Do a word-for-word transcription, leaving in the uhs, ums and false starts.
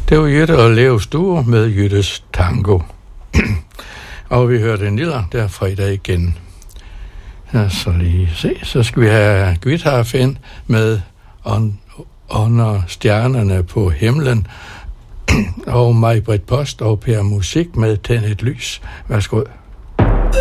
Det var Jytte og Leo Stue med Jyttes Tango. Og vi hørte Niller der fredag igen. Ja, så lige se. Så skal vi have Guitarfin med on, Under stjernerne på himlen. Og Maj-Britt Post og Per Musik med Tænd et lys. Værsgo.